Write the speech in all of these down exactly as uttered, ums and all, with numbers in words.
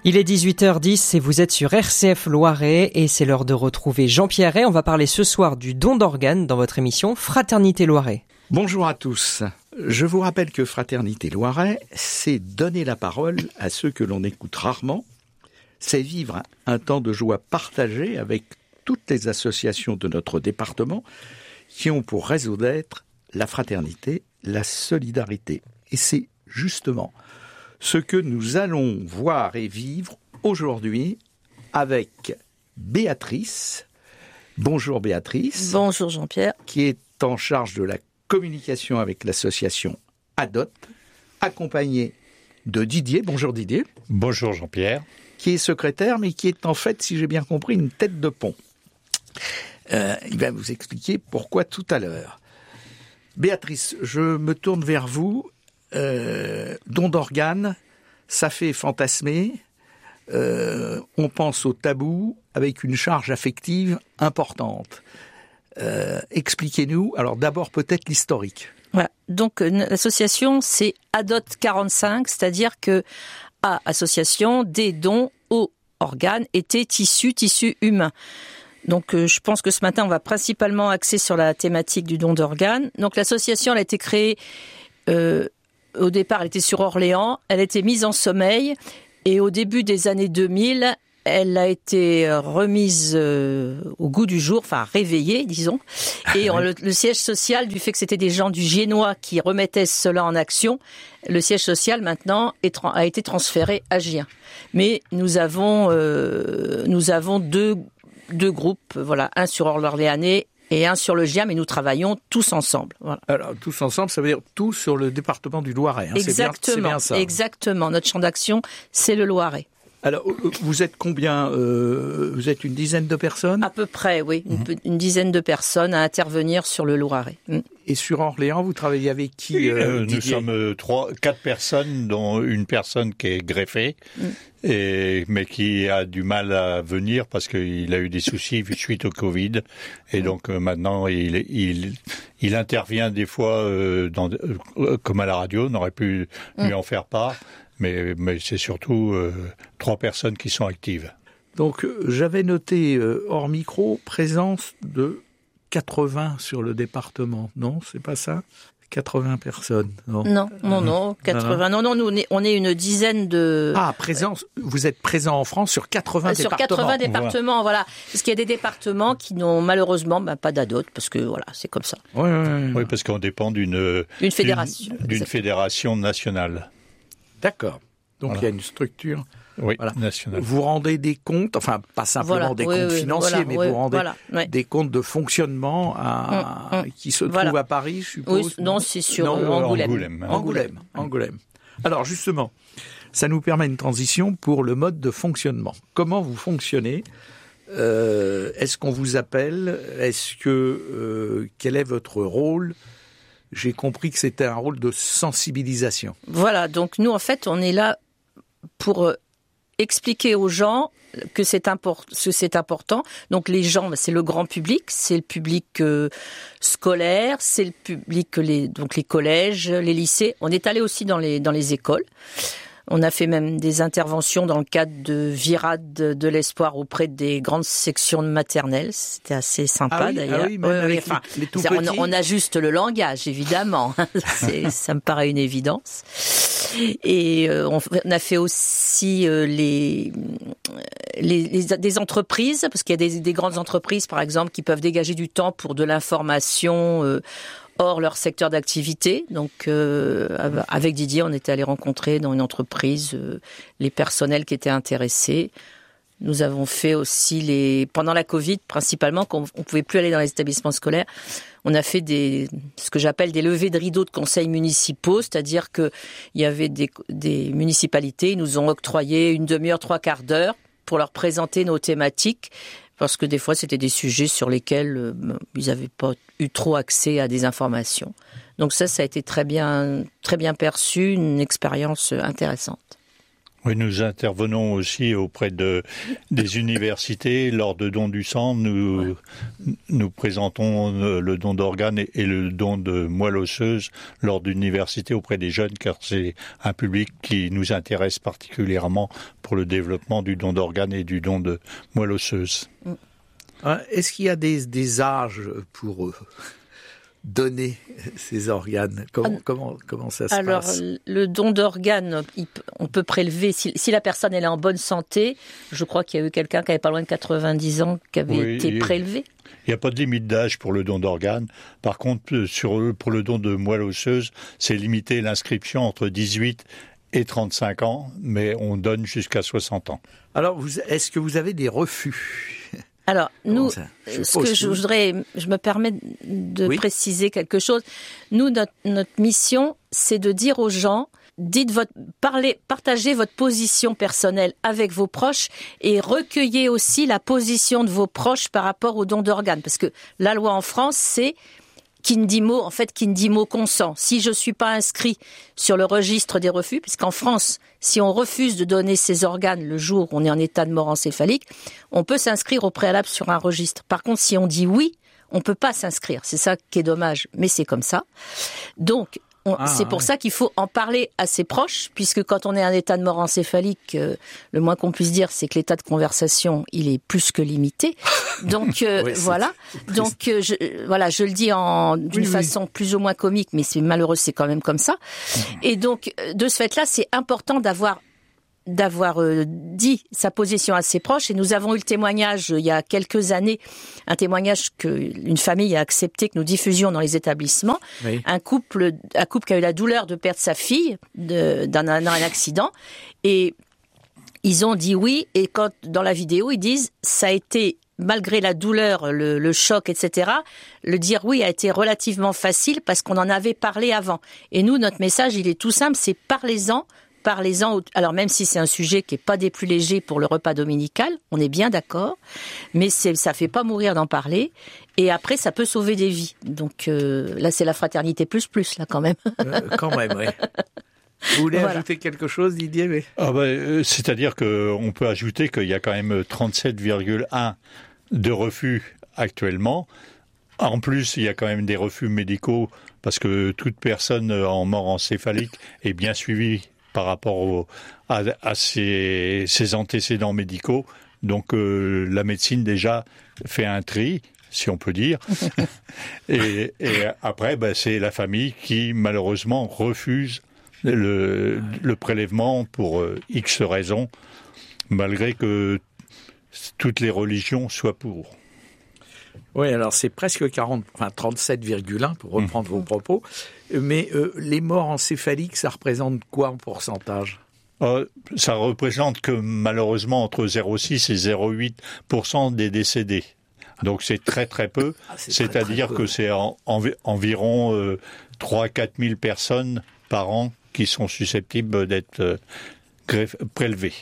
Il est dix-huit heures dix et vous êtes sur R C F Loiret et c'est l'heure de retrouver Jean-Pierre Ray. On va parler ce soir du don d'organes dans votre émission Fraternité Loiret. Bonjour à tous. Je vous rappelle que Fraternité Loiret, c'est donner la parole à ceux que l'on écoute rarement. C'est vivre un temps de joie partagé avec toutes les associations de notre département qui ont pour raison d'être la fraternité, la solidarité. Et c'est justement ce que nous allons voir et vivre aujourd'hui avec Béatrice. Bonjour Béatrice. Bonjour Jean-Pierre. Qui est en charge de la communication avec l'association Adot, accompagnée de Didier. Bonjour Didier. Bonjour Jean-Pierre. Qui est secrétaire, mais qui est en fait, si j'ai bien compris, une tête de pont. Euh, il va vous expliquer pourquoi tout à l'heure. Béatrice, je me tourne vers vous. Euh, don d'organes, ça fait fantasmer. Euh, on pense au tabou avec une charge affective importante. Euh, expliquez-nous, alors d'abord peut-être l'historique. Voilà. Donc l'association c'est Adot quarante-cinq, c'est-à-dire que A, association, des dons aux organes étaient tissus, tissus humains. Donc euh, je pense que ce matin on va principalement axer sur la thématique du don d'organes. Donc l'association elle a été créée, euh, au départ elle était sur Orléans, elle a été mise en sommeil et au début des années deux mille, elle a été remise euh, au goût du jour, enfin réveillée, disons. Et on, le, le siège social, du fait que c'était des gens du Génois qui remettaient cela en action, le siège social maintenant est, a été transféré à Gien. Mais nous avons, euh, nous avons deux, deux groupes, voilà, un sur Orléanais et un sur le Gien, mais nous travaillons tous ensemble. Voilà. Alors, tous ensemble, ça veut dire tous sur le département du Loiret. Hein. Exactement, c'est bien, c'est bien ça. Exactement. Notre champ d'action, c'est le Loiret. Alors, vous êtes combien euh, Vous êtes une dizaine de personnes ? À peu près, oui. Une, mmh. une dizaine de personnes à intervenir sur le Loiret. Mmh. Et sur Orléans, vous travaillez avec qui euh, euh, Nous sommes euh, trois, quatre personnes, dont une personne qui est greffée, mmh. et, mais qui a du mal à venir parce qu'il a eu des soucis suite au Covid. Et donc euh, maintenant, il, il, il intervient des fois euh, dans, euh, comme à la radio, on aurait pu mmh. lui en faire part. Mais, mais c'est surtout euh, trois personnes qui sont actives. Donc euh, j'avais noté, euh, hors micro, présence de quatre-vingts sur le département. Non, c'est pas ça ? quatre-vingts personnes. Non, non, non, non quatre-vingts. Non, non, nous, on est, on est une dizaine de... Ah, présence, vous êtes présent en France sur quatre-vingts euh, sur départements. Sur quatre-vingts départements, voilà. voilà. Parce qu'il y a des départements qui n'ont malheureusement bah, pas d'Adot, parce que voilà, c'est comme ça. Oui, oui, oui. oui parce qu'on dépend d'une... D'une fédération. D'une, d'une fédération nationale. D'accord. Donc voilà. Il y a une structure oui, voilà. nationale. Vous rendez des comptes, enfin pas simplement voilà. des oui, comptes oui, financiers, voilà. mais oui, vous rendez voilà. oui. des comptes de fonctionnement à... mmh, mmh. qui se voilà. trouvent à Paris, je suppose. Oui, non, c'est sur non, euh, Angoulême. Angoulême. Angoulême. Angoulême. Alors justement, ça nous permet une transition pour le mode de fonctionnement. Comment vous fonctionnez ? euh, Est-ce qu'on vous appelle ? Est-ce que euh, quel est votre rôle ? J'ai compris que c'était un rôle de sensibilisation. Voilà, donc nous en fait on est là pour euh, expliquer aux gens que c'est, import- que c'est important. Donc les gens, c'est le grand public, c'est le public euh, scolaire, c'est le public, les, donc les collèges, les lycées. On est allé aussi dans les, dans les écoles. On a fait même des interventions dans le cadre de Virade de l'espoir auprès des grandes sections de maternelle. C'était assez sympa ah oui, d'ailleurs. Ah oui, même oui, oui, enfin, les, les tout on, on ajuste le langage, évidemment. c'est, ça me paraît une évidence. Et euh, on, on a fait aussi euh, les, les, les des entreprises, parce qu'il y a des, des grandes entreprises, par exemple, qui peuvent dégager du temps pour de l'information euh, hors leur secteur d'activité. Donc, euh, avec Didier, on était allé rencontrer dans une entreprise euh, les personnels qui étaient intéressés. Nous avons fait aussi les pendant la Covid, principalement, quand on ne pouvait plus aller dans les établissements scolaires. On a fait des ce que j'appelle des levées de rideaux de conseils municipaux, c'est-à-dire que il y avait des, des municipalités, ils nous ont octroyé une demi-heure, trois quarts d'heure pour leur présenter nos thématiques. Parce que des fois, c'était des sujets sur lesquels euh, ils n'avaient pas eu trop accès à des informations. Donc ça, ça a été très bien, très bien perçu, une expérience intéressante. Oui, nous intervenons aussi auprès de, des universités. Lors de dons du sang, nous, ouais. nous présentons le don d'organes et, et le don de moelle osseuse lors d'universités auprès des jeunes, car c'est un public qui nous intéresse particulièrement pour le développement du don d'organes et du don de moelle osseuse. Est-ce qu'il y a des, des âges pour eux donner ces organes? Comment, comment, comment ça se Alors, passe? Alors, le don d'organes, on peut prélever, si, si la personne elle est en bonne santé, je crois qu'il y a eu quelqu'un qui avait pas loin de quatre-vingt-dix ans qui avait oui, été prélevé. Il n'y a pas de limite d'âge pour le don d'organes. Par contre, sur, pour le don de moelle osseuse, c'est limité l'inscription entre dix-huit et trente-cinq ans, mais on donne jusqu'à soixante ans. Alors, vous, est-ce que vous avez des refus? Alors, nous, ce que je voudrais, je me permets de oui. préciser quelque chose. Nous, notre, notre mission, c'est de dire aux gens, dites votre, parlez, partagez votre position personnelle avec vos proches et recueillez aussi la position de vos proches par rapport au don d'organes. Parce que la loi en France, c'est qui ne dit mot, en fait, qui ne dit mot consent. Si je suis pas inscrit sur le registre des refus, puisqu'en France, si on refuse de donner ses organes le jour où on est en état de mort encéphalique, on peut s'inscrire au préalable sur un registre. Par contre, si on dit oui, on peut pas s'inscrire. C'est ça qui est dommage, mais c'est comme ça. Donc, On, ah, c'est pour ouais. ça qu'il faut en parler à ses proches, puisque quand on est en état de mort encéphalique, euh, le moins qu'on puisse dire, c'est que l'état de conversation, il est plus que limité. Donc euh, oui, voilà. Donc euh, je, voilà, je le dis en d'une oui, façon oui. plus ou moins comique, mais c'est malheureux, c'est quand même comme ça. Mmh. Et donc de ce fait-là, c'est important d'avoir d'avoir euh, dit sa position à ses proches. Et nous avons eu le témoignage, euh, il y a quelques années, un témoignage qu'une famille a accepté que nous diffusions dans les établissements. Oui. Un couple, un couple qui a eu la douleur de perdre sa fille de, d'un, d'un accident. Et ils ont dit oui. Et quand, dans la vidéo, ils disent, ça a été, malgré la douleur, le, le choc, et cetera, le dire oui a été relativement facile parce qu'on en avait parlé avant. Et nous, notre message, il est tout simple, c'est parlez-en, Parlez-en, alors même si c'est un sujet qui est pas des plus légers pour le repas dominical, on est bien d'accord, mais c'est, ça fait pas mourir d'en parler, et après ça peut sauver des vies. Donc euh, là c'est la fraternité plus plus là quand même. Euh, quand même, oui. Vous voulez voilà. ajouter quelque chose, Didier? Mais... Ah ben, euh, c'est-à-dire qu'on peut ajouter qu'il y a quand même trente-sept virgule un de refus actuellement. En plus, il y a quand même des refus médicaux parce que toute personne en mort encéphalique est bien suivie par rapport au, à, à ses, ses antécédents médicaux. Donc euh, la médecine déjà fait un tri, si on peut dire. et, et après, ben, c'est la famille qui malheureusement refuse le, le prélèvement pour euh, X raisons, malgré que toutes les religions soient pour. Oui, alors c'est presque quarante, enfin trente-sept virgule un pour reprendre mmh. vos propos. Mais euh, les morts encéphaliques, ça représente quoi en pourcentage? euh, Ça représente que malheureusement entre zéro virgule six et zéro virgule huit pour cent des décédés. Donc c'est très très peu. Ah, c'est C'est-à-dire très, très peu. Que c'est en, en, environ euh, trois à quatre mille personnes par an qui sont susceptibles d'être euh, gref- prélevées.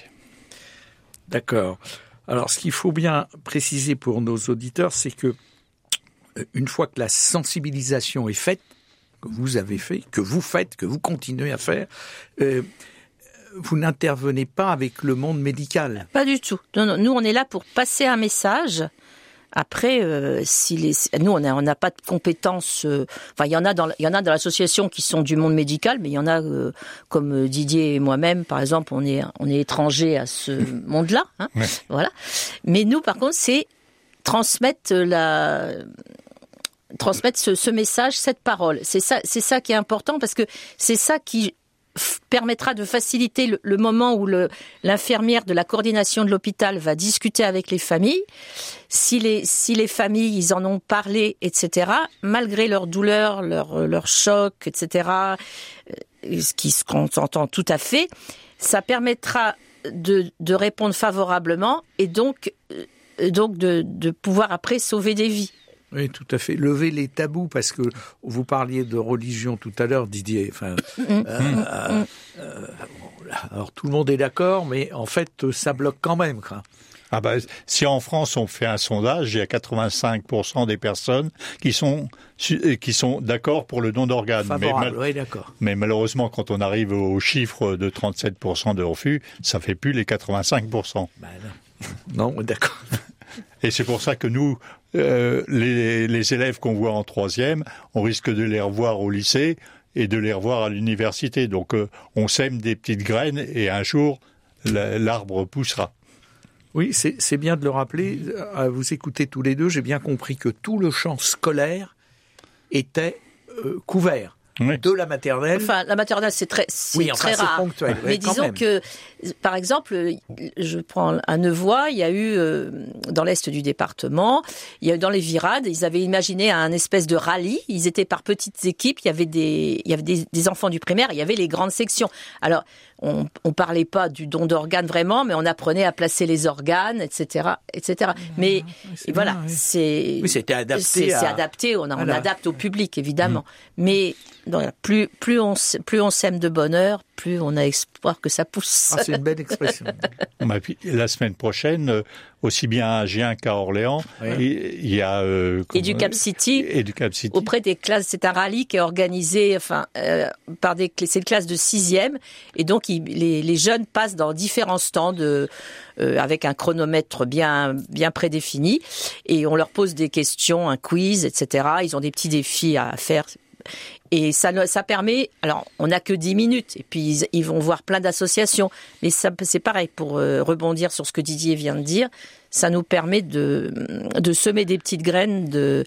D'accord. Alors, ce qu'il faut bien préciser pour nos auditeurs, c'est que une fois que la sensibilisation est faite, que vous avez fait, que vous faites, que vous continuez à faire, euh, vous n'intervenez pas avec le monde médical. Pas du tout. Non, non, nous, on est là pour passer un message. Après, euh, si les, nous, on n'a on n'a pas de compétences. Euh, enfin, il y en a dans, il y en a dans l'association qui sont du monde médical, mais il y en a euh, comme Didier et moi-même, par exemple, on est, on est étrangers à ce monde-là. Hein, ouais. Voilà. Mais nous, par contre, c'est transmettre la, transmettre ce, ce message, cette parole. C'est ça, c'est ça qui est important parce que c'est ça qui permettra de faciliter le, le moment où le, l'infirmière de la coordination de l'hôpital va discuter avec les familles. Si les, si les familles, ils en ont parlé, et cetera, malgré leur douleur, leur, leur choc, et cetera, ce qui se entend tout à fait, ça permettra de, de répondre favorablement et donc, donc de, de pouvoir après sauver des vies. Oui, tout à fait. Lever les tabous, parce que vous parliez de religion tout à l'heure, Didier. Enfin, mmh. euh, euh, euh, alors tout le monde est d'accord, mais en fait, ça bloque quand même, quoi. Ah ben, si en France on fait un sondage, il y a quatre-vingt-cinq pour cent des personnes qui sont qui sont d'accord pour le don d'organes. Favorable, mais, mal, oui, d'accord. mais malheureusement, quand on arrive au chiffre de trente-sept pour cent de refus, ça fait plus les quatre-vingt-cinq pour cent. Ben non. non, d'accord. Et c'est pour ça que nous, euh, les, les élèves qu'on voit en troisième, on risque de les revoir au lycée et de les revoir à l'université. Donc euh, on sème des petites graines et un jour, la, l'arbre poussera. Oui, c'est, c'est bien de le rappeler. À vous écouter tous les deux, j'ai bien compris que tout le champ scolaire était euh, couvert. Oui. De la maternelle. Enfin, la maternelle, c'est très, c'est oui, enfin, très c'est rare. Ponctuel, mais disons même. que, par exemple, je prends un Nevoy, il y a eu, euh, dans l'est du département, il y a eu dans les Virades, ils avaient imaginé un espèce de rallye. Ils étaient par petites équipes. Il y avait des, il y avait des, des enfants du primaire. Il y avait les grandes sections. Alors, on, on parlait pas du don d'organes vraiment, mais on apprenait à placer les organes, et cetera, et cetera. Mais oui, voilà, bien, oui. c'est, oui, c'était adapté. C'est, à... c'est adapté. On, voilà. on adapte au public, évidemment. Mmh. Mais donc, plus, plus on, plus on sème de bonheur, plus on a espoir que ça pousse. Ah, c'est une belle expression. La semaine prochaine, aussi bien à Agen qu'à Orléans, oui. il y a euh, Educap City, Educap City auprès des classes. C'est un rallye qui est organisé, enfin, euh, par des, c'est une classe de sixième, et donc il, les, les jeunes passent dans différents stands de, euh, avec un chronomètre bien, bien prédéfini, et on leur pose des questions, un quiz, et cetera. Ils ont des petits défis à faire. Et ça, ça permet, alors on n'a que dix minutes, et puis ils, ils vont voir plein d'associations, mais ça, c'est pareil, pour euh, rebondir sur ce que Didier vient de dire, ça nous permet de, de semer des petites graines de,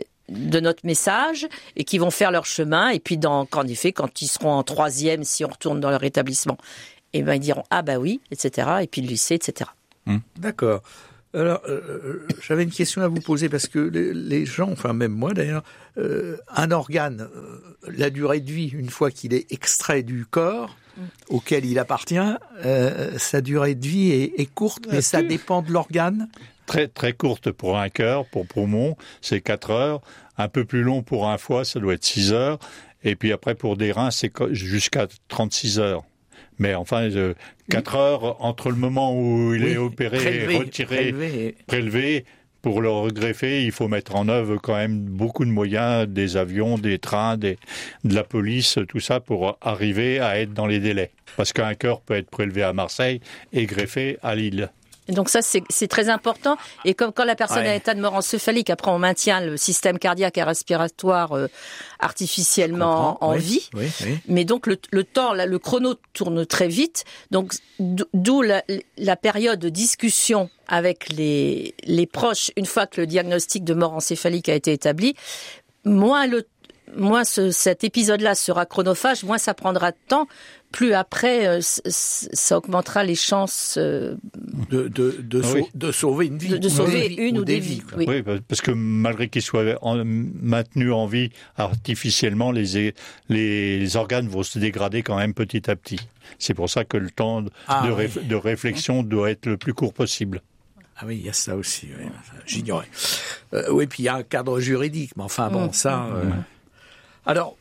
de notre message, et qui vont faire leur chemin, et puis dans, en effet, quand ils seront en troisième, si on retourne dans leur établissement, et ben ils diront, ah bah oui, et cetera, et puis le lycée, et cetera. Mmh. D'accord. Alors, euh, j'avais une question à vous poser parce que les, les gens, enfin même moi d'ailleurs, euh, un organe, euh, la durée de vie, une fois qu'il est extrait du corps mmh. auquel il appartient, euh, sa durée de vie est, est courte, mais ça dépend de l'organe. Très très courte pour un cœur, pour poumon, c'est quatre heures. Un peu plus long pour un foie, ça doit être six heures. Et puis après pour des reins, c'est jusqu'à trente-six heures. Mais enfin, euh, quatre oui. heures entre le moment où il oui, est opéré, prélevé, retiré, prélevé. prélevé, pour le regreffer, il faut mettre en œuvre quand même beaucoup de moyens, des avions, des trains, des, de la police, tout ça, pour arriver à être dans les délais. Parce qu'un cœur peut être prélevé à Marseille et greffé à Lille. Donc ça, c'est, c'est très important. Et comme quand la personne ouais. a un état de mort encéphalique, après on maintient le système cardiaque et respiratoire euh, artificiellement en oui, vie. Oui, oui. Mais donc le, le temps, là, le chrono tourne très vite. Donc d'où la, la période de discussion avec les, les proches, une fois que le diagnostic de mort encéphalique a été établi, moins le moins ce, cet épisode-là sera chronophage, moins ça prendra de temps, plus après euh, c- c- ça augmentera les chances euh, de, de, de, oui. sau- de sauver une vie. De, de sauver oui. une ou, ou des, des vies. vies. Oui. oui, parce que malgré qu'ils soient en, maintenus en vie artificiellement, les, les organes vont se dégrader quand même petit à petit. C'est pour ça que le temps de, ah, de, oui. ré, de réflexion doit être le plus court possible. Ah oui, il y a ça aussi, oui. J'ignorais. Euh, oui, puis il y a un cadre juridique, mais enfin bon, mmh. ça... Euh... Mmh. Alors,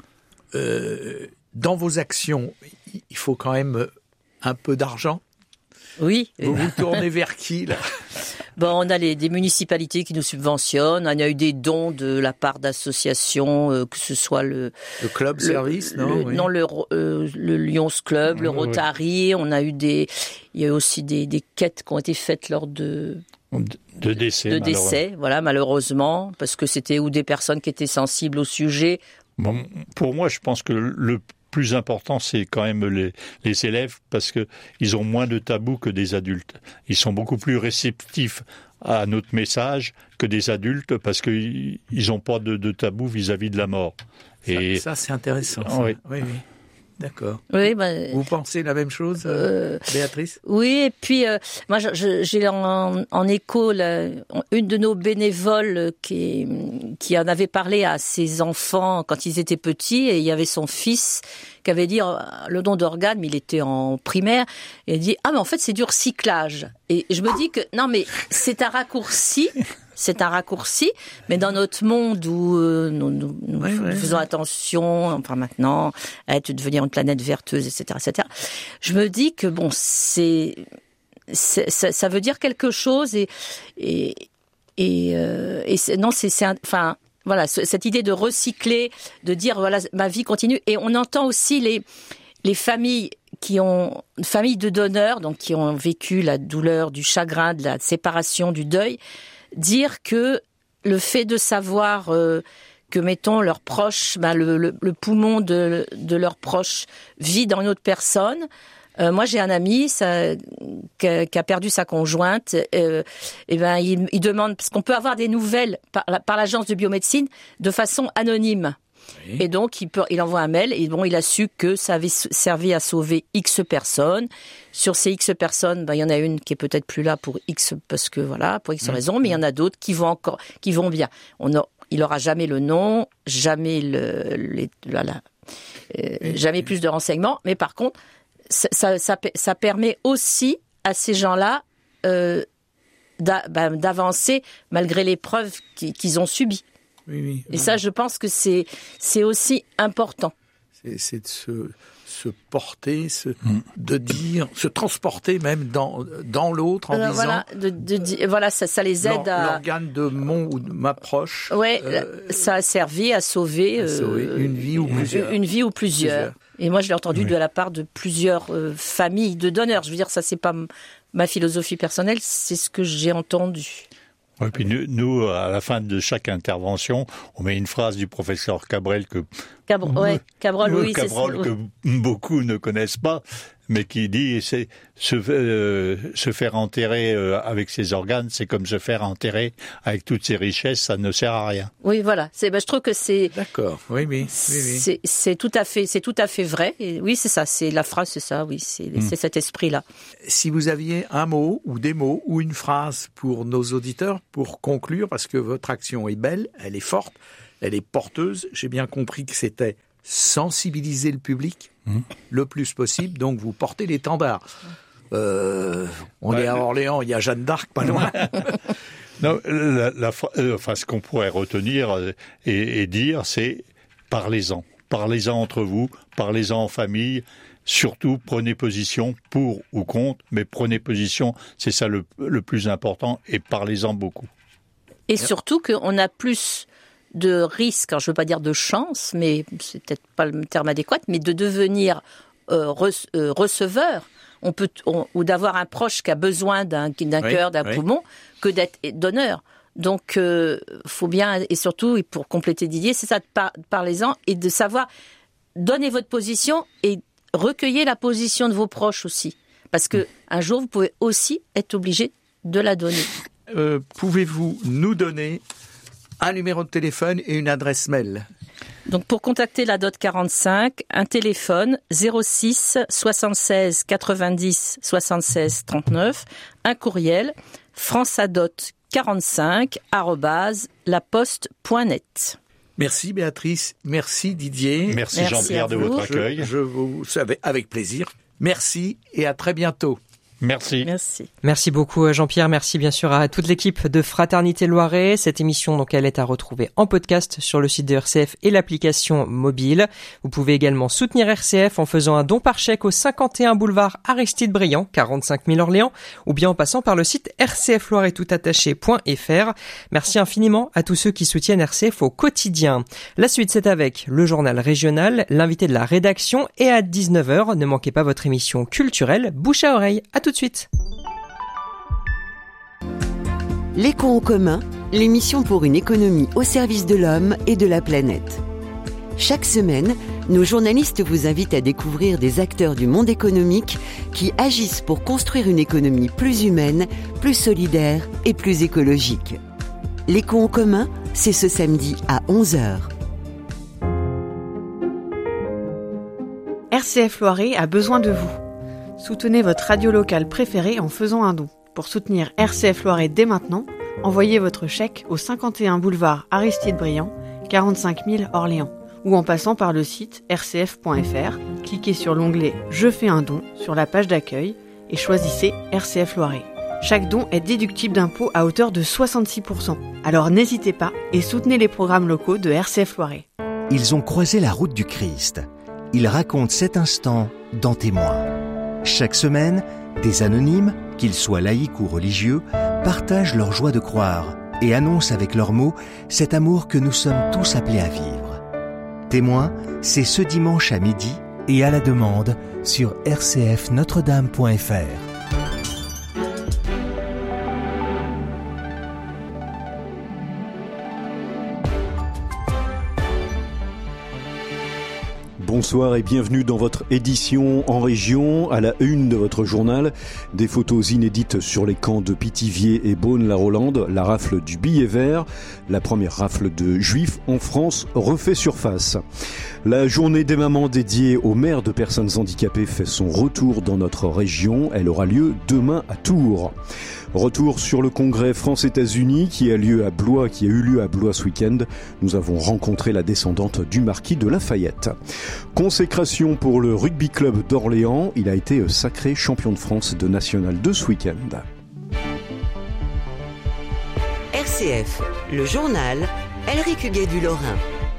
euh, dans vos actions, il faut quand même un peu d'argent. Oui. Vous vous tournez vers qui, là ? Bon, on a les, des municipalités qui nous subventionnent. On a eu des dons de la part d'associations, euh, que ce soit le... Le club le, service, non le, oui. Non, le, euh, le Lions Club, le Rotary. Oui. On a eu des... Il y a eu aussi des, des quêtes qui ont été faites lors de... De décès, De décès, voilà, malheureusement, parce que c'était ou des personnes qui étaient sensibles au sujet. Bon, pour moi, je pense que le plus important, c'est quand même les, les élèves, parce que ils ont moins de tabous que des adultes. Ils sont beaucoup plus réceptifs à notre message que des adultes, parce qu'ils n'ont pas de, de tabou vis-à-vis de la mort. Ça, Et ça c'est intéressant. Ça. Oui. oui, oui. D'accord. Oui, ben, vous pensez la même chose, euh, Béatrice ? Oui, et puis euh, moi je, j'ai en, en écho la, une de nos bénévoles qui, qui en avait parlé à ses enfants quand ils étaient petits, et il y avait son fils qui avait dit le don d'organes, mais il était en primaire, et il dit ah mais en fait c'est du recyclage. Et je me dis que non mais c'est un raccourci. C'est un raccourci, mais dans notre monde où euh, nous, nous, nous oui, oui, faisons oui. attention, enfin maintenant, à être, devenir une planète vertueuse, et cetera, et cetera, je me dis que bon, c'est c'est, ça, ça veut dire quelque chose et et et, euh, et c'est, non, c'est, c'est un, enfin voilà, ce, cette idée de recycler, de dire voilà, ma vie continue. Et on entend aussi les les familles qui ont familles de donneurs, donc qui ont vécu la douleur, du chagrin, de la séparation, du deuil, dire que le fait de savoir euh, que, mettons, leurs proches, ben, le, le, le poumon de, de leurs proches vit dans une autre personne. Euh, moi, j'ai un ami ça, qui, a, qui a perdu sa conjointe. Euh, et ben, il, il demande, parce qu'on peut avoir des nouvelles par, par l'agence de biomédecine de façon anonyme. Oui. Et donc, il, peut, il envoie un mail et bon, il a su que ça avait servi à sauver X personnes. Sur ces X personnes, ben, il y en a une qui est peut-être plus là pour X, parce que voilà, pour X mmh. raisons, mais il y en a d'autres qui vont encore, qui vont bien. On a, il n'aura jamais le nom, jamais le, les, voilà, euh, jamais plus de renseignements. Mais par contre, ça, ça, ça, ça permet aussi à ces gens-là euh, d'a, ben, d'avancer malgré l'épreuve qu'ils, qu'ils ont subie. Oui, oui, et oui. Ça, je pense que c'est, c'est aussi important. C'est, c'est de se, se porter, se, mmh. de dire, se transporter même dans, dans l'autre en euh, disant... Voilà, de, de, de, voilà ça, ça les aide à... L'organe de mon ou de ma proche... Oui, euh, ça a servi à sauver, à sauver euh, une vie ou plusieurs. Une vie ou plusieurs. plusieurs. Et moi, je l'ai entendu oui. de la part de plusieurs euh, familles de donneurs. Je veux dire, ça, c'est pas m- ma philosophie personnelle, c'est ce que j'ai entendu. Et puis nous, nous, à la fin de chaque intervention, on met une phrase du professeur Cabrel que, Cabr- ouais, Cabrol, oui, Cabrol, c'est ça. que beaucoup ne connaissent pas, mais qui dit c'est se, euh, se faire enterrer euh, avec ses organes, c'est comme se faire enterrer avec toutes ses richesses, ça ne sert à rien. Oui, voilà. C'est, ben, je trouve que c'est. D'accord. Oui, oui. oui, oui. C'est, c'est tout à fait, c'est tout à fait vrai. Et oui, c'est ça. C'est la phrase, c'est ça. Oui, c'est, mmh. c'est cet esprit-là. Si vous aviez un mot ou des mots ou une phrase pour nos auditeurs pour conclure, parce que votre action est belle, elle est forte, elle est porteuse. J'ai bien compris que c'était sensibiliser le public mmh. le plus possible. Donc vous portez l'étendard. Euh, on bah, est à Orléans, il y a Jeanne d'Arc pas loin. Non, la, la, euh, enfin, ce qu'on pourrait retenir et, et dire, c'est parlez-en. Parlez-en entre vous, parlez-en en famille. Surtout, prenez position pour ou contre, mais prenez position, c'est ça le, le plus important, et parlez-en beaucoup. Et surtout qu'on a plus de risques, alors je ne veux pas dire de chance, mais c'est peut-être pas le terme adéquat, mais de devenir euh, re- euh, receveur, on peut, on, ou d'avoir un proche qui a besoin d'un, d'un oui, cœur, d'un oui. poumon, que d'être donneur. Donc, euh, faut bien, et surtout, et pour compléter Didier, c'est ça, de par, parlez-en, et de savoir, donner votre position, et recueillez la position de vos proches aussi. Parce que un jour, vous pouvez aussi être obligé de la donner. Euh, pouvez-vous nous donner un numéro de téléphone et une adresse mail? Donc, pour contacter la D O T quarante-cinq, un téléphone zéro six soixante-seize quatre-vingt-dix soixante-seize trente-neuf, un courriel franceadot quarante-cinq arobase laposte point net. Merci Béatrice, merci Didier. Merci, merci Jean-Pierre de votre accueil. Je, je vous savais avec plaisir. Merci et à très bientôt. Merci. Merci. Merci beaucoup Jean-Pierre, merci bien sûr à toute l'équipe de Fraternité Loiret. Cette émission, donc, elle est à retrouver en podcast sur le site de R C F et l'application mobile. Vous pouvez également soutenir R C F en faisant un don par chèque au cinquante et un boulevard Aristide Briand, quarante-cinq mille Orléans, ou bien en passant par le site r c f loiret tout attaché point f r. Merci infiniment à tous ceux qui soutiennent R C F au quotidien. La suite, c'est avec le journal régional, l'invité de la rédaction, et à dix-neuf heures, ne manquez pas votre émission culturelle Bouche à oreille. À tout de suite. L'écho en commun, l'émission pour une économie au service de l'homme et de la planète. Chaque semaine, nos journalistes vous invitent à découvrir des acteurs du monde économique qui agissent pour construire une économie plus humaine, plus solidaire et plus écologique. L'écho en commun, c'est ce samedi à onze heures. R C F Loiret a besoin de vous. Soutenez votre radio locale préférée en faisant un don. Pour soutenir R C F Loiret dès maintenant, envoyez votre chèque au cinquante et un boulevard Aristide Briand, quarante-cinq mille Orléans, ou en passant par le site r c f point f r, cliquez sur l'onglet « Je fais un don » sur la page d'accueil et choisissez R C F Loiret. Chaque don est déductible d'impôt à hauteur de soixante-six pour cent. Alors n'hésitez pas et soutenez les programmes locaux de R C F Loiret. Ils ont croisé la route du Christ. Ils racontent cet instant dans Témoins. Chaque semaine, Des anonymes, qu'ils soient laïcs ou religieux, partagent leur joie de croire et annoncent avec leurs mots cet amour que nous sommes tous appelés à vivre. Témoin, c'est ce dimanche à midi et à la demande sur r c f notre dame point f r. Bonsoir et bienvenue dans votre édition en région. À la une de votre journal, des photos inédites sur les camps de Pithiviers et Beaune-la-Rolande, la rafle du billet vert, la première rafle de juifs en France refait surface. La journée des mamans dédiée aux mères de personnes handicapées fait son retour dans notre région. Elle aura lieu demain à Tours. Retour sur le congrès France-États-Unis qui a lieu à Blois, qui a eu lieu à Blois ce week-end. Nous avons rencontré la descendante du marquis de Lafayette. Consécration pour le rugby club d'Orléans. Il a été sacré champion de France de National deux ce week-end. R C F, le journal, Elric Huguet du Lorrain.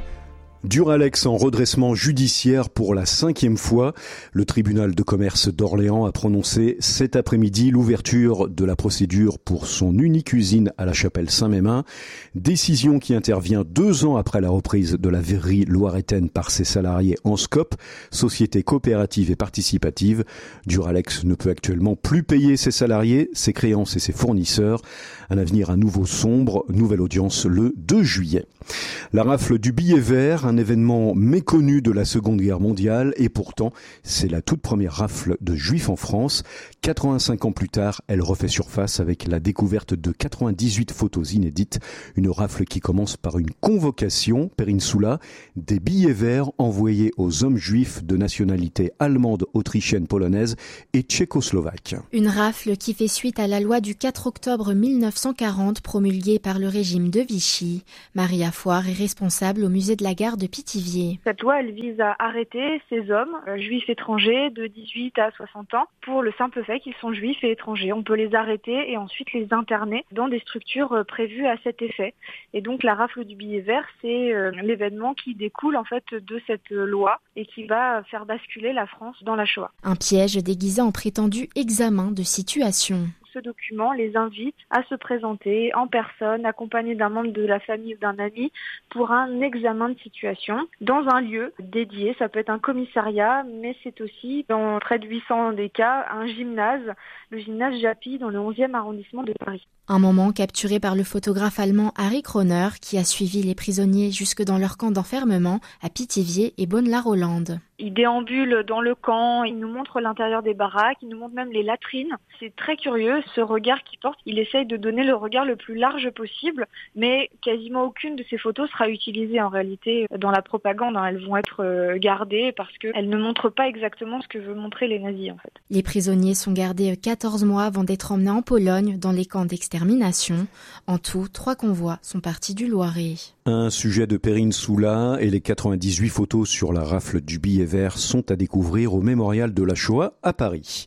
Duralex en redressement judiciaire pour la cinquième fois. Le tribunal de commerce d'Orléans a prononcé cet après-midi l'ouverture de la procédure pour son unique usine à la Chapelle Saint-Mémin. Décision qui intervient deux ans après la reprise de la verrerie loiretaine par ses salariés en SCOP, société coopérative et participative. Duralex ne peut actuellement plus payer ses salariés, ses créances et ses fournisseurs. Un avenir à nouveau sombre. Nouvelle audience le deux juillet. La rafle du billet vert, un événement méconnu de la Seconde Guerre mondiale, et pourtant, c'est la toute première rafle de juifs en France. quatre-vingt-cinq ans plus tard, elle refait surface avec la découverte de quatre-vingt-dix-huit photos inédites. Une rafle qui commence par une convocation, Perrine Soula, des billets verts envoyés aux hommes juifs de nationalité allemande, autrichienne, polonaise et tchécoslovaque. Une rafle qui fait suite à la loi du quatre octobre mille neuf cent quarante promulguée par le régime de Vichy. Maria Foire est responsable au musée de la gare de Pithiviers. Cette loi, elle vise à arrêter ces hommes, euh, juifs étrangers de dix-huit à soixante ans, pour le simple fait qu'ils sont juifs et étrangers. On peut les arrêter et ensuite les interner dans des structures euh, prévues à cet effet. Et donc la rafle du billet vert, c'est euh, l'événement qui découle en fait de cette euh, loi et qui va faire basculer la France dans la Shoah. Un piège déguisé en prétendu examen de situation. Ce document les invite à se présenter en personne, accompagnés d'un membre de la famille ou d'un ami, pour un examen de situation dans un lieu dédié. Ça peut être un commissariat, mais c'est aussi, dans près de huit cents des cas, un gymnase, le gymnase Japy, dans le onzième arrondissement de Paris. Un moment capturé par le photographe allemand Harry Kroner, qui a suivi les prisonniers jusque dans leur camp d'enfermement à Pithiviers et Beaune-la-Rolande. Il déambule dans le camp, il nous montre l'intérieur des baraques, il nous montre même les latrines. C'est très curieux, ce regard qu'il porte. Il essaye de donner le regard le plus large possible, mais quasiment aucune de ces photos sera utilisée en réalité dans la propagande. Elles vont être gardées parce qu'elles ne montrent pas exactement ce que veulent montrer les nazis en fait. Les prisonniers sont gardés quatorze mois avant d'être emmenés en Pologne dans les camps d'extermination. En tout, trois convois sont partis du Loiret. Un sujet de Perrine Soula et les quatre-vingt-dix-huit photos sur la rafle du billet vert sont à découvrir au Mémorial de la Shoah à Paris.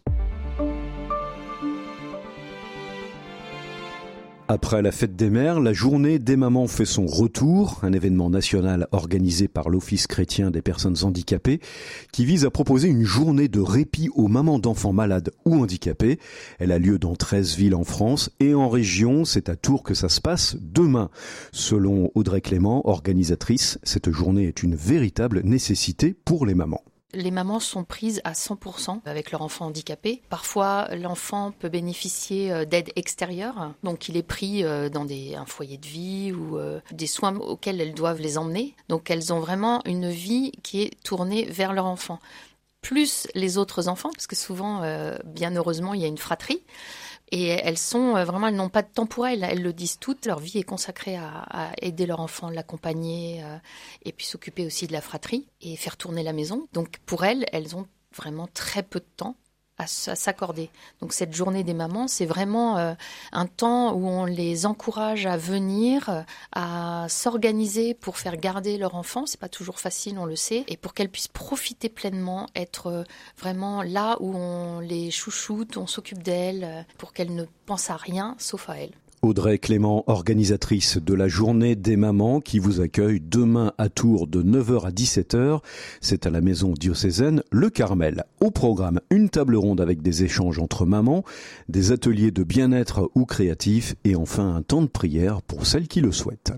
Après la fête des mères, la journée des mamans fait son retour, un événement national organisé par l'Office chrétien des personnes handicapées qui vise à proposer une journée de répit aux mamans d'enfants malades ou handicapés. Elle a lieu dans treize villes en France et en région, c'est à Tours que ça se passe demain. Selon Audrey Clément, organisatrice, cette journée est une véritable nécessité pour les mamans. Les mamans sont prises à cent pour cent avec leur enfant handicapé. Parfois, l'enfant peut bénéficier d'aide extérieure. Donc, il est pris dans des, un foyer de vie ou des soins auxquels elles doivent les emmener. Donc, elles ont vraiment une vie qui est tournée vers leur enfant. Plus les autres enfants, parce que souvent, bien heureusement, il y a une fratrie. Et elles sont vraiment, elles n'ont pas de temps pour elles. Elles le disent toutes. Leur vie est consacrée à, à aider leur enfant, l'accompagner, euh, et puis s'occuper aussi de la fratrie et faire tourner la maison. Donc pour elles, elles ont vraiment très peu de temps à, à s'accorder. Donc cette journée des mamans, c'est vraiment euh, un temps où on les encourage à venir, euh, à s'organiser pour faire garder leur enfant. C'est pas toujours facile, on le sait, et pour qu'elles puissent profiter pleinement, être euh, vraiment là où on les chouchoute, on s'occupe d'elles, euh, pour qu'elles ne pensent à rien sauf à elles. Audrey Clément, organisatrice de la journée des mamans qui vous accueille demain à Tours de neuf heures à dix-sept heures. C'est à la maison diocésaine Le Carmel. Au programme, une table ronde avec des échanges entre mamans, des ateliers de bien-être ou créatifs et enfin un temps de prière pour celles qui le souhaitent.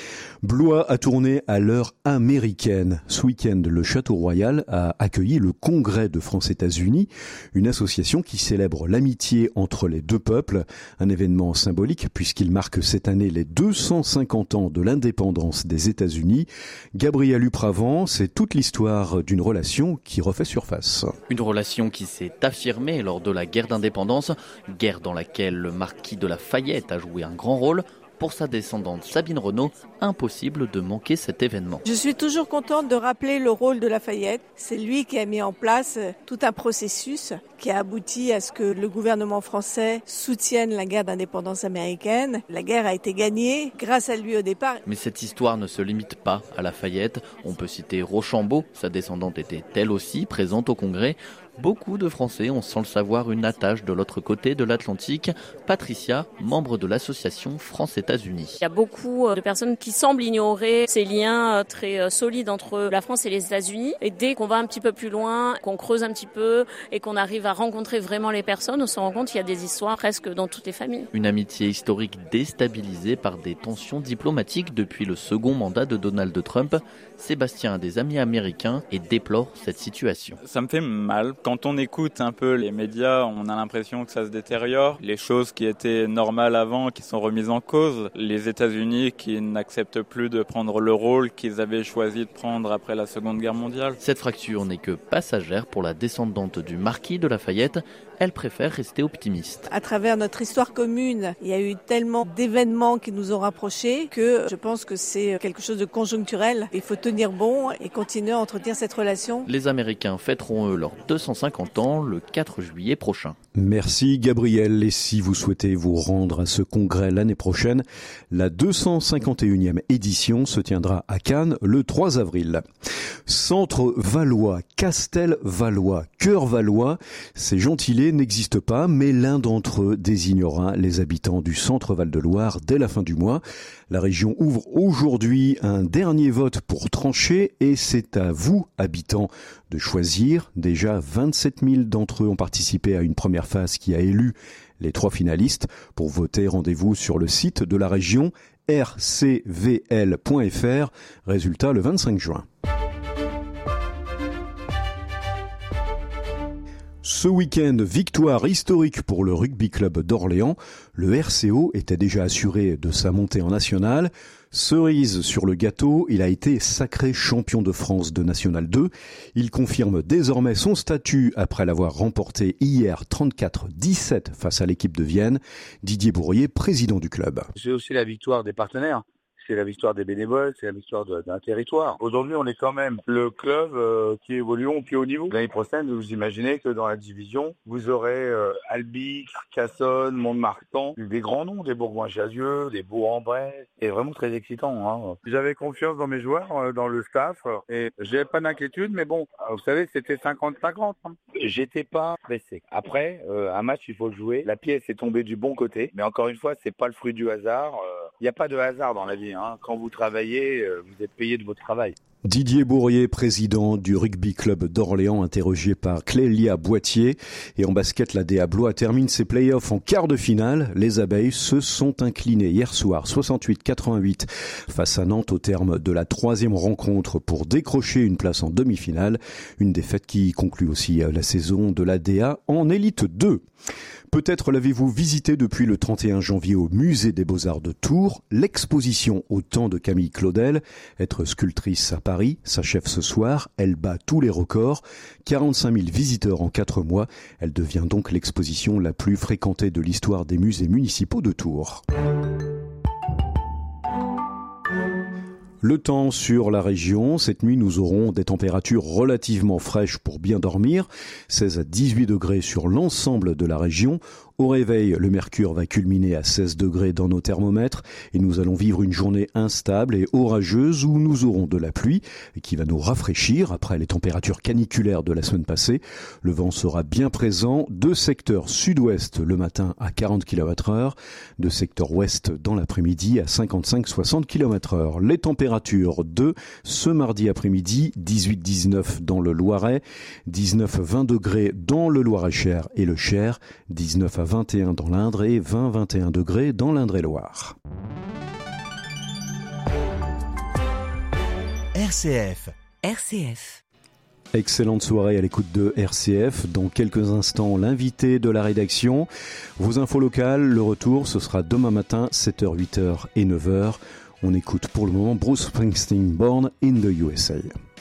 Blois a tourné à l'heure américaine. Ce week-end, le Château Royal a accueilli le Congrès de France-États-Unis, une association qui célèbre l'amitié entre les deux peuples, un événement symbolique puisqu'il marque cette année les deux cent cinquante ans de l'indépendance des États-Unis. Gabriel Upravant, c'est toute l'histoire d'une relation qui refait surface. Une relation qui s'est affirmée lors de la guerre d'indépendance, guerre dans laquelle le marquis de Lafayette a joué un grand rôle. Pour sa descendante Sabine Renaud, impossible de manquer cet événement. Je suis toujours contente de rappeler le rôle de Lafayette. C'est lui qui a mis en place tout un processus qui a abouti à ce que le gouvernement français soutienne la guerre d'indépendance américaine. La guerre a été gagnée grâce à lui au départ. Mais cette histoire ne se limite pas à Lafayette. On peut citer Rochambeau, sa descendante était elle aussi présente au Congrès. Beaucoup de Français ont sans le savoir une attache de l'autre côté de l'Atlantique. Patricia, membre de l'association France-États-Unis. Il y a beaucoup de personnes qui semblent ignorer ces liens très solides entre la France et les États-Unis. Et dès qu'on va un petit peu plus loin, qu'on creuse un petit peu et qu'on arrive à rencontrer vraiment les personnes, on se rend compte qu'il y a des histoires presque dans toutes les familles. Une amitié historique déstabilisée par des tensions diplomatiques depuis le second mandat de Donald Trump. Sébastien a des amis américains et déplore cette situation. Ça me fait mal. Quand on écoute un peu les médias, on a l'impression que ça se détériore. Les choses qui étaient normales avant, qui sont remises en cause. Les États-Unis qui n'acceptent plus de prendre le rôle qu'ils avaient choisi de prendre après la Seconde Guerre mondiale. Cette fracture n'est que passagère pour la descendante du marquis de Lafayette. Elle préfère rester optimiste. À travers notre histoire commune, il y a eu tellement d'événements qui nous ont rapprochés que je pense que c'est quelque chose de conjoncturel. Il faut tenir bon et continuer à entretenir cette relation. Les Américains fêteront eux leurs deux cent cinquante ans le quatre juillet prochain. Merci Gabriel. Et si vous souhaitez vous rendre à ce congrès l'année prochaine, la deux cent cinquante et unième édition se tiendra à Cannes le trois avril. Centre Valois, Castel Valois, Cœur Valois, ces gentilés n'existent pas, mais l'un d'entre eux désignera les habitants du centre Val-de-Loire dès la fin du mois. La région ouvre aujourd'hui un dernier vote pour trancher et c'est à vous, habitants, de choisir. Déjà vingt-sept mille d'entre eux ont participé à une première phase qui a élu les trois finalistes. Pour voter, rendez-vous sur le site de la région r c v l point f r. Résultat le vingt-cinq juin. Ce week-end, victoire historique pour le rugby club d'Orléans. Le R C O était déjà assuré de sa montée en nationale. Cerise sur le gâteau, il a été sacré champion de France de National deux. Il confirme désormais son statut après l'avoir remporté hier trente-quatre dix-sept face à l'équipe de Vienne. Didier Bourrier, président du club. C'est aussi la victoire des partenaires. C'est la victoire des bénévoles, c'est la victoire de, d'un territoire. Aujourd'hui, on est quand même le club euh, qui évolue au plus haut niveau. L'année prochaine, vous imaginez que dans la division, vous aurez euh, Albi, Carcassonne, Mont-de-Marsan, des grands noms, des Bourgoin-Jallieu, des Bourg-en-Bresse. C'est vraiment très excitant. Hein. J'avais confiance dans mes joueurs, euh, dans le staff, et j'avais pas d'inquiétude, mais bon, vous savez, c'était cinquante cinquante. Hein. J'étais pas pressé. Après, euh, un match, il faut le jouer. La pièce est tombée du bon côté, mais encore une fois, c'est pas le fruit du hasard. Il euh, n'y a pas de hasard dans la vie. Hein. Quand vous travaillez, vous êtes payé de votre travail. Didier Bourrier, président du rugby club d'Orléans, interrogé par Clélia Boitier. Et en basket, la D A Blois termine ses playoffs en quart de finale. Les abeilles se sont inclinées hier soir soixante-huit quatre-vingt-huit face à Nantes au terme de la troisième rencontre pour décrocher une place en demi-finale. Une défaite qui conclut aussi la saison de la D A en élite deux. Peut-être l'avez-vous visité depuis le trente et un janvier au Musée des Beaux-Arts de Tours. L'exposition au temps de Camille Claudel, être sculptrice à Paris, s'achève ce soir. Elle bat tous les records. quarante-cinq mille visiteurs en quatre mois. Elle devient donc l'exposition la plus fréquentée de l'histoire des musées municipaux de Tours. Le temps sur la région. Cette nuit, nous aurons des températures relativement fraîches pour bien dormir. seize à dix-huit degrés sur l'ensemble de la région. Au réveil, le mercure va culminer à seize degrés dans nos thermomètres et nous allons vivre une journée instable et orageuse où nous aurons de la pluie qui va nous rafraîchir après les températures caniculaires de la semaine passée. Le vent sera bien présent de secteur sud-ouest le matin à quarante kilomètres heure, de secteur ouest dans l'après-midi à cinquante-cinq à soixante kilomètres heure. Les températures de ce mardi après-midi, dix-huit à dix-neuf dans le Loiret, dix-neuf à vingt degrés dans le Loir-et-Cher et le Cher, dix-neuf à vingt et un dans l'Indre et vingt à vingt et un degrés dans l'Indre-et-Loire. R C F. R C F. Excellente soirée à l'écoute de R C F. Dans quelques instants, l'invité de la rédaction. Vos infos locales, le retour, ce sera demain matin, sept heures, huit heures et neuf heures. On écoute pour le moment Bruce Springsteen, Born in the U S A.